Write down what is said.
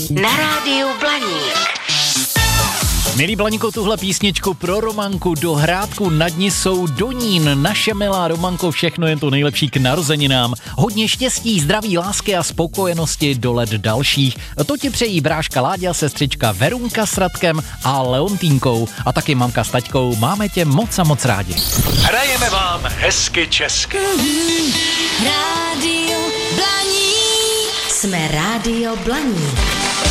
Na rádiu Blaník. Milí Blaníko, tuhle písničku pro Romanku do Hrádku nad Nisou Donín. Naše milá Romanko, všechno jen to nejlepší k narozeninám. Hodně štěstí, zdraví, lásky a spokojenosti do let dalších. To ti přejí bráška Láďa, sestřička Verunka s Radkem a Leontínkou. A taky mamka s taťkou. Máme tě moc a moc rádi. Hrajeme vám hezky česky. Rádio Blaník. Jsme Rádio Blaník.